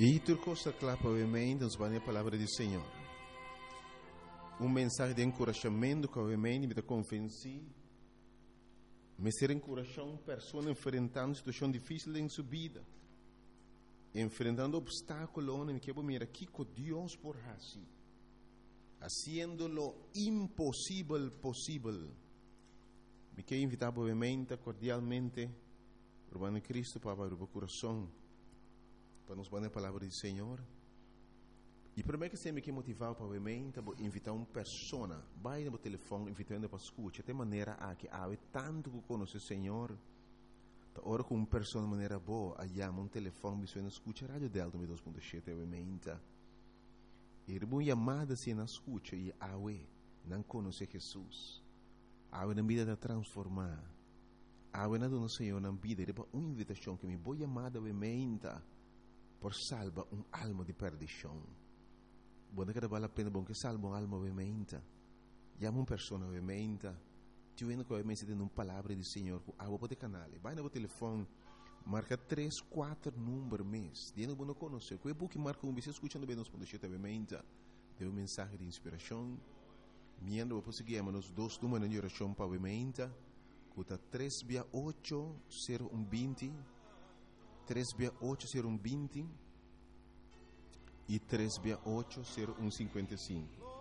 E turco sta clapa ovviamente a palavra do Senhor. Mensagem de encorajamento que ovviamente me convenci. Me ser encorajar pessoa enfrentando situação difícil em sua vida. Enfrentando obstáculos em que mira aqui com Deus por assim. Haciendo lo imposible posible. Me quero invitar obviamente, cordialmente, Urbano Cristo para o coração. Para nos dar a palavra do Senhor. E primeiro que sempre que motivar para obviamente invitar uma pessoa, vai no telefone invitando para escutar, de maneira a que há tanto que conhece o Senhor, ora com uma pessoa de maneira boa, aí há um telefone que escuta a rádio Delta 2.7 obviamente. E uma chamada se na escuta e há não conhece Jesus, há na vida de transformar, há na dona Senhor na vida, é uma invitação que me boa chamada obviamente por salvar alma de perdição. Bom, que vale a pena bom que salva alma obviamente. Chama uma pessoa obviamente. Tu ainda que obviamente tem uma palavra do Senhor que há para o canal. Vai no telefone, marca 3, 4 números mês. Dia não conhece. Que é porque marca você escutando bem nos pontos obviamente. Deu uma mensagem de inspiração. Miando para seguir nos 2 números de oração para obviamente. Que 368 0120 368 0120 e 368 0155.